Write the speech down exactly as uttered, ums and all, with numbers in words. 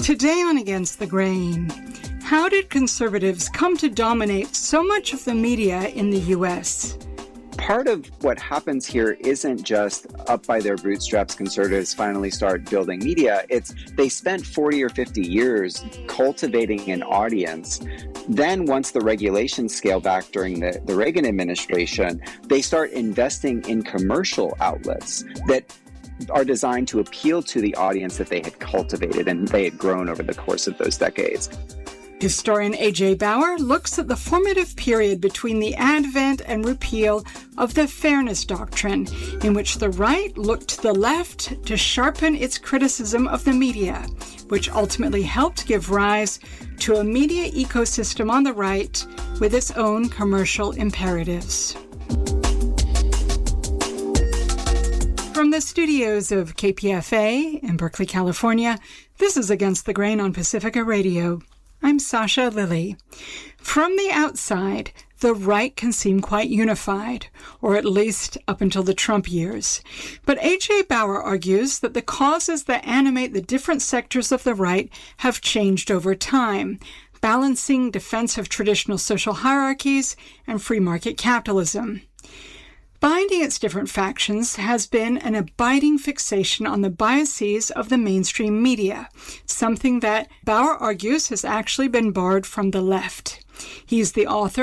Today on Against the Grain, how did conservatives come to dominate so much of the media in the U S? Part of what happens here isn't just up by their bootstraps, conservatives finally start building media. It's they spent forty or fifty years cultivating an audience. Then once the regulations scale back during the, the Reagan administration, they start investing in commercial outlets that are designed to appeal to the audience that they had cultivated and they had grown over the course of those decades. Historian A J Bauer looks at the formative period between the advent and repeal of the Fairness Doctrine, in which the right looked to the left to sharpen its criticism of the media, which ultimately helped give rise to a media ecosystem on the right with its own commercial imperatives. From the studios of K P F A in Berkeley, California, this is Against the Grain on Pacifica Radio. I'm Sasha Lilly. From the outside, the right can seem quite unified, or at least up until the Trump years. But A J Bauer argues that the causes that animate the different sectors of the right have changed over time, balancing defense of traditional social hierarchies and free market capitalism. Binding its different factions has been an abiding fixation on the biases of the mainstream media, something that Bauer argues has actually been borrowed from the left. He's the author